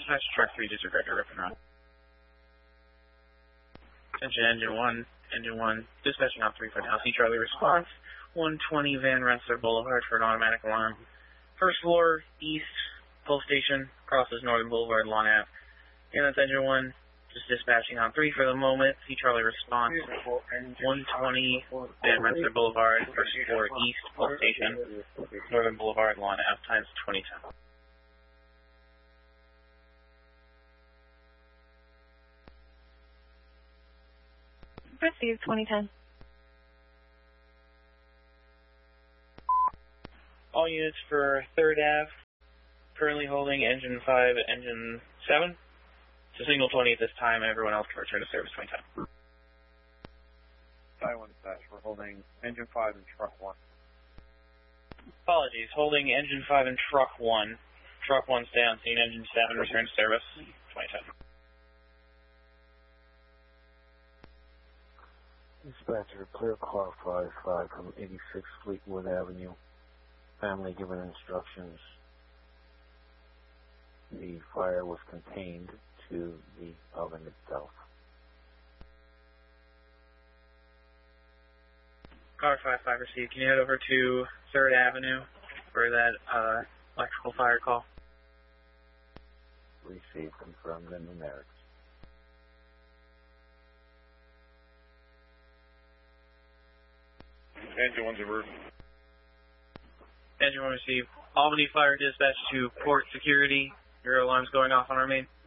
dispatch, truck 3, disregard your rip and run. Attention, engine 1, dispatching on 3 for now. See Charlie response. 120 Van Rensselaer Boulevard for an automatic alarm. First floor, east, Pulse Station, crosses Northern Boulevard, Long Ave. And that's engine 1, just dispatching on 3 for the moment. See Charlie response. 120 Van Rensselaer Boulevard, first floor, east, Pulse Station, Northern Boulevard, Long Ave, times 2010. Received 2010. All units for 3rd Ave, currently holding engine 5, engine 7. It's a single 20 at this time, and everyone else can return to service 2010. Taiwan dispatch, we're holding engine 5 and truck 1. Apologies, holding engine 5 and truck 1. Truck 1 stay on scene, engine 7 return to service 2010. Dispatcher, clear car 55 from 86 Fleetwood Avenue. Family given instructions. The fire was contained to the oven itself. Car 55 received. Can you head over to 3rd Avenue for that electrical fire call? Received, confirmed in numerics. Engine 1's a roof. Engine 1 received. Albany Fire dispatch to Port Security. Your alarm's going off on our main.